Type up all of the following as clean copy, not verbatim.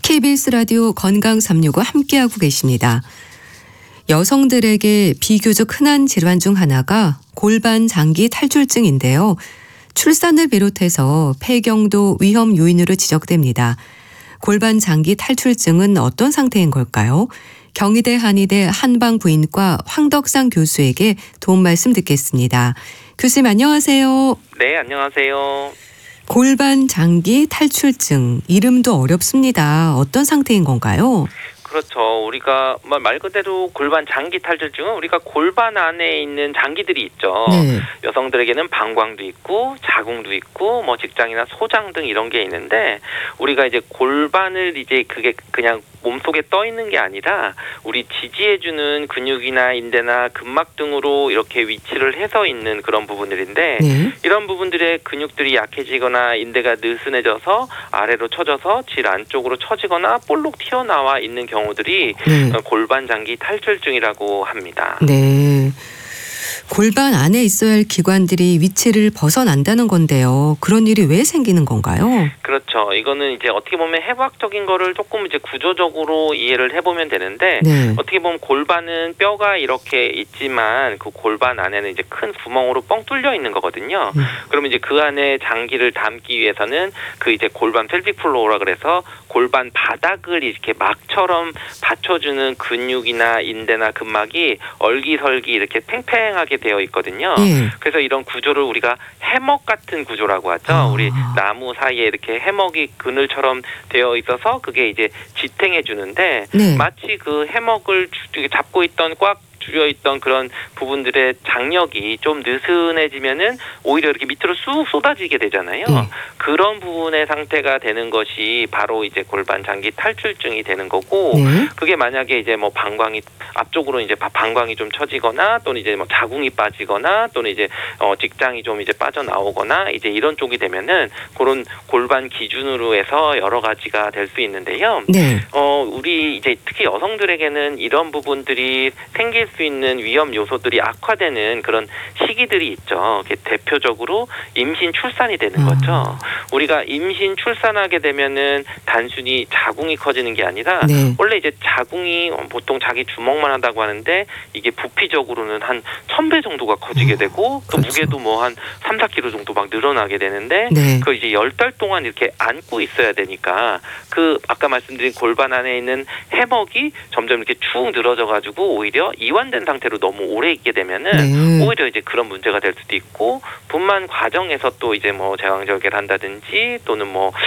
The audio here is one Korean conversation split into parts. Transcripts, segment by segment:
KBS 라디오 건강 365 함께하고 계십니다. 여성들에게 비교적 흔한 질환 중 하나가 골반 장기 탈출증인데요. 출산을 비롯해서 폐경도 위험 요인으로 지적됩니다. 골반 장기 탈출증은 어떤 상태인 걸까요? 경희대 한의대 한방부인과 황덕상 교수에게 도움 말씀 듣겠습니다. 교수님 안녕하세요. 네, 안녕하세요. 골반 장기 탈출증, 이름도 어렵습니다. 어떤 상태인 건가요? 그렇죠. 우리가 말 그대로 골반 장기 탈출증은 우리가 골반 안에 있는 장기들이 있죠. 네. 여성들에게는 방광도 있고 자궁도 있고 직장이나 소장 등 이런 게 있는데, 우리가 이제 골반을 이제 그게 그냥 몸속에 떠 있는 게 아니라 우리 지지해주는 근육이나 인대나 근막 등으로 이렇게 위치를 해서 있는 그런 부분들인데, 네. 이런 부분들의 근육들이 약해지거나 인대가 느슨해져서 아래로 처져서 질 안쪽으로 처지거나 볼록 튀어나와 있는 경우들이 골반 장기 탈출증이라고 합니다. 네. 골반 안에 있어야 할 기관들이 위치를 벗어난다는 건데요. 그런 일이 왜 생기는 건가요? 그렇죠. 이거는 이제 어떻게 보면 해부학적인 거를 조금 이제 구조적으로 이해를 해보면 되는데, 네. 어떻게 보면 골반은 뼈가 이렇게 있지만 그 골반 안에는 이제 큰 구멍으로 뻥 뚫려 있는 거거든요. 그러면 이제 그 안에 장기를 담기 위해서는 그 이제 골반 펠빅 플로어라 그래서 골반 바닥을 이렇게 막처럼 받쳐주는 근육이나 인대나 근막이 얼기설기 이렇게 팽팽하게 되어 있거든요. 예. 그래서 이런 구조를 우리가 해먹 같은 구조라고 하죠. 우리 나무 사이에 이렇게 해먹이 그늘처럼 되어 있어서 그게 이제 지탱해 주는데, 네. 마치 그 해먹을 잡고 있던 꽉 줄여있던 그런 부분들의 장력이 좀 느슨해지면은 오히려 이렇게 밑으로 쑥 쏟아지게 되잖아요. 그런 부분의 상태가 되는 것이 바로 이제 골반 장기 탈출증이 되는 거고, 네. 그게 만약에 이제 방광이 앞쪽으로 이제 방광이 좀 처지거나 또는 이제 자궁이 빠지거나 또는 이제 직장이 좀 이제 빠져나오거나 이제 이런 쪽이 되면은 그런 골반 기준으로 해서 여러 가지가 될 수 있는데요. 네. 우리 이제 특히 여성들에게는 이런 부분들이 생길 수 있는 위험 요소들이 악화되는 그런 시기들이 있죠. 대표적으로 임신 출산이 되는 거죠. 우리가 임신 출산하게 되면은 단순히 자궁이 커지는 게 아니라, 네. 원래 이제 자궁이 보통 자기 주먹만 하다고 하는데 이게 부피적으로는 한 1000배 정도가 커지게 되고, 또 그렇죠. 무게도 한 3-4kg 정도 막 늘어나게 되는데, 네. 그 이제 10달 동안 이렇게 안고 있어야 되니까 그 아까 말씀드린 골반 안에 있는 해먹이 점점 이렇게 축 늘어져 가지고 오히려 이완된 상태로 너무 오래 있게 되면은 네. 오히려 이제 그런 문제가 될 수도 있고, 분만 과정에서 또 이제 제왕절개를 한다든지 또는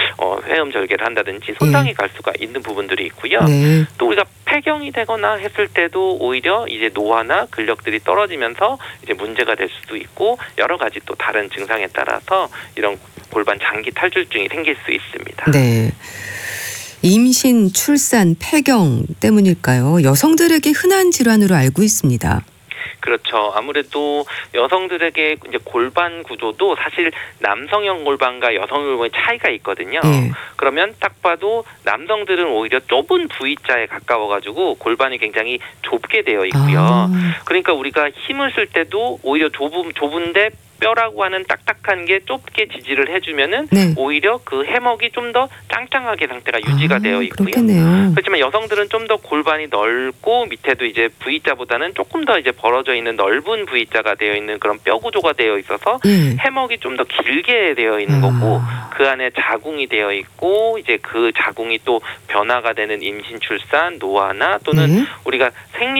회음절개를 한다든지 손상이 갈 수가 있는 부분들이 있고요. 네. 또 우리가 폐경이 되거나 했을 때도 오히려 이제 노화나 근력들이 떨어지면서 이제 문제가 될 수도 있고, 여러 가지 또 다른 증상에 따라서 이런 골반 장기 탈출증이 생길 수 있습니다. 네. 임신, 출산, 폐경 때문일까요? 여성들에게 흔한 질환으로 알고 있습니다. 그렇죠. 아무래도 여성들에게 이제 골반 구조도 사실 남성형 골반과 여성형 골반의 차이가 있거든요. 그러면 딱 봐도 남성들은 오히려 좁은 V자에 가까워가지고 골반이 굉장히 좁게 되어 있고요. 그러니까 우리가 힘을 쓸 때도 오히려 좁은데 뼈라고 하는 딱딱한 게 좁게 지지를 해주면은 오히려 그 해먹이 좀 더 짱짱하게 상태가 유지가 되어 있고요. 그렇겠네요. 그렇지만 여성들은 좀 더 골반이 넓고 밑에도 이제 V자보다는 조금 더 이제 벌어져 있는 넓은 V자가 되어 있는 그런 뼈 구조가 되어 있어서 해먹이 좀 더 길게 되어 있는 거고, 그 안에 자궁이 되어 있고, 이제 그 자궁이 또 변화가 되는 임신, 출산, 노화나 또는 우리가